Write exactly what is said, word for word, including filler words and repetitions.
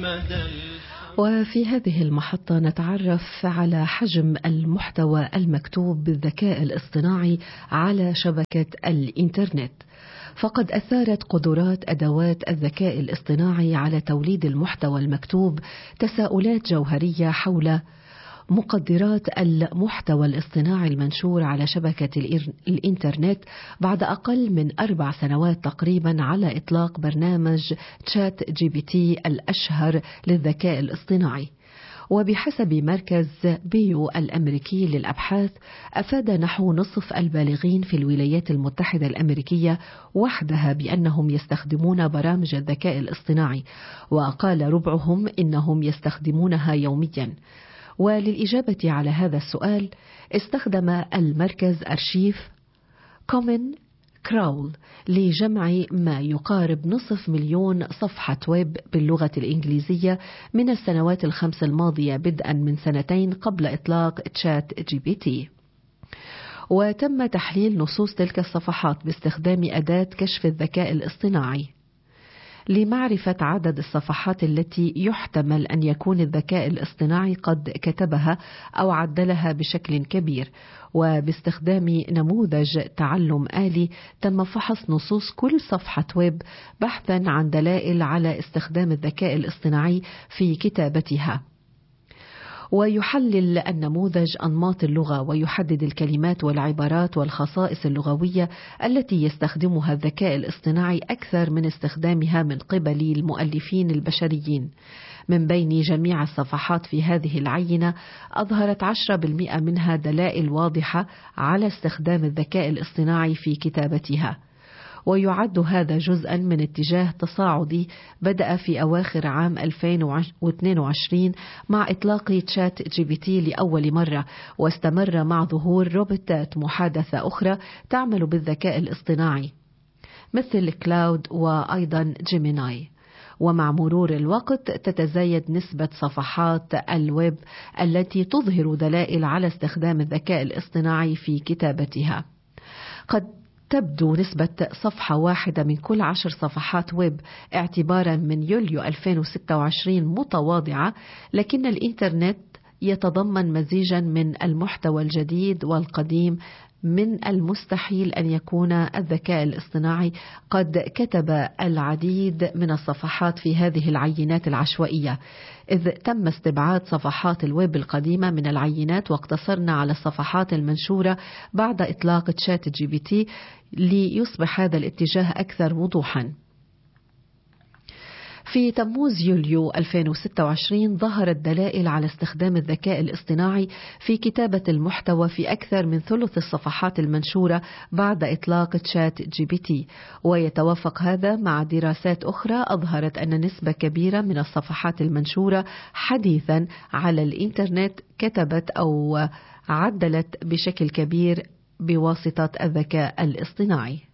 وفي هذه المحطة نتعرف على حجم المحتوى المكتوب بالذكاء الاصطناعي على شبكة الإنترنت. فقد أثارت قدرات أدوات الذكاء الاصطناعي على توليد المحتوى المكتوب تساؤلات جوهرية حول مقدرات المحتوى الاصطناعي المنشور على شبكة الإنترنت بعد أقل من أربع سنوات تقريبا على إطلاق برنامج تشات جي بي تي الأشهر للذكاء الاصطناعي. وبحسب مركز بيو الأمريكي للأبحاث، أفاد نحو نصف البالغين في الولايات المتحدة الأمريكية وحدها بأنهم يستخدمون برامج الذكاء الاصطناعي، وقال ربعهم إنهم يستخدمونها يوميا. وللإجابة على هذا السؤال استخدم المركز أرشيف كومن كراول لجمع ما يقارب نصف مليون صفحة ويب باللغة الإنجليزية من السنوات الخمس الماضية بدءا من سنتين قبل إطلاق تشات جي بي تي. وتم تحليل نصوص تلك الصفحات باستخدام أداة كشف الذكاء الاصطناعي لمعرفة عدد الصفحات التي يحتمل أن يكون الذكاء الاصطناعي قد كتبها أو عدلها بشكل كبير. وباستخدام نموذج تعلم آلي تم فحص نصوص كل صفحة ويب بحثا عن دلائل على استخدام الذكاء الاصطناعي في كتابتها. ويحلل النموذج أنماط اللغة ويحدد الكلمات والعبارات والخصائص اللغوية التي يستخدمها الذكاء الاصطناعي أكثر من استخدامها من قبل المؤلفين البشريين. من بين جميع الصفحات في هذه العينة أظهرت عشرة بالمئة منها دلائل واضحة على استخدام الذكاء الاصطناعي في كتابتها. ويعد هذا جزءا من اتجاه تصاعدي بدأ في أواخر عام ألفين واثنين وعشرين مع إطلاق تشات جي بي تي لأول مرة، واستمر مع ظهور روبوتات محادثة أخرى تعمل بالذكاء الاصطناعي مثل كلاود وأيضا جيميناي. ومع مرور الوقت تتزايد نسبة صفحات الويب التي تظهر دلائل على استخدام الذكاء الاصطناعي في كتابتها. قد تبدو نسبة صفحة واحدة من كل عشر صفحات ويب اعتبارا من يوليو ألفين وستة وعشرين متواضعة، لكن الإنترنت يتضمن مزيجا من المحتوى الجديد والقديم. من المستحيل أن يكون الذكاء الاصطناعي قد كتب العديد من الصفحات في هذه العينات العشوائية، إذ تم استبعاد صفحات الويب القديمة من العينات واقتصرنا على الصفحات المنشورة بعد إطلاق تشات جي بي تي ليصبح هذا الاتجاه أكثر وضوحا. في تموز يوليو ألفين وستة وعشرين ظهرت دلائل على استخدام الذكاء الاصطناعي في كتابة المحتوى في أكثر من ثلث الصفحات المنشورة بعد إطلاق تشات جي بي تي. ويتوافق هذا مع دراسات أخرى أظهرت أن نسبة كبيرة من الصفحات المنشورة حديثا على الإنترنت كتبت أو عدلت بشكل كبير بواسطة الذكاء الاصطناعي.